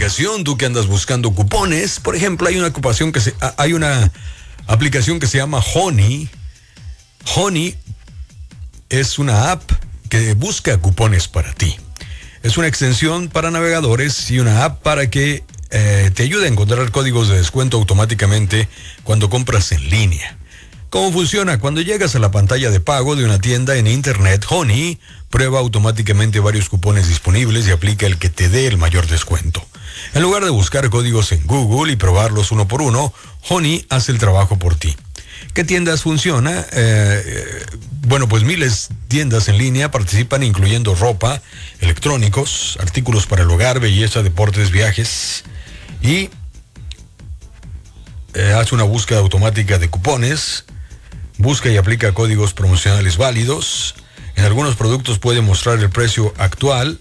Tú que andas buscando cupones, por ejemplo, hay una aplicación que se llama Honey. Honey es una app que busca cupones para ti. Es una extensión para navegadores y una app para que te ayude a encontrar códigos de descuento automáticamente cuando compras en línea. ¿Cómo funciona? Cuando llegas a la pantalla de pago de una tienda en internet, Honey prueba automáticamente varios cupones disponibles y aplica el que te dé el mayor descuento. En lugar de buscar códigos en Google y probarlos uno por uno, Honey hace el trabajo por ti. ¿Qué tiendas funciona? Pues miles de tiendas en línea participan, incluyendo ropa, electrónicos, artículos para el hogar, belleza, deportes, viajes, y hace una búsqueda automática de cupones, busca y aplica códigos promocionales válidos. En algunos productos puede mostrar el precio actual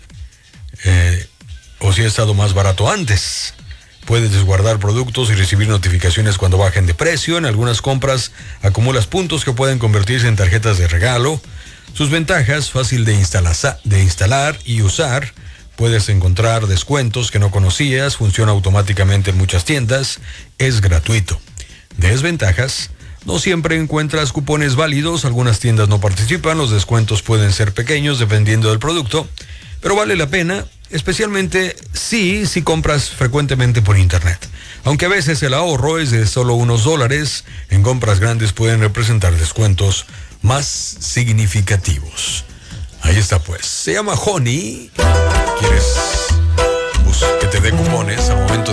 o si ha estado más barato antes. Puedes desguardar productos y recibir notificaciones cuando bajen de precio. En algunas compras acumulas puntos que pueden convertirse en tarjetas de regalo. Sus ventajas: fácil de instalar y usar. Puedes encontrar descuentos que no conocías. Funciona automáticamente en muchas tiendas. Es gratuito. Desventajas: no siempre encuentras cupones válidos. Algunas tiendas no participan. Los descuentos pueden ser pequeños dependiendo del producto, pero vale la pena, especialmente si compras frecuentemente por internet. Aunque a veces el ahorro es de solo unos $, en compras grandes pueden representar descuentos más significativos. Ahí está pues. Se llama Honey. ¿Quieres que te dé cupones al momento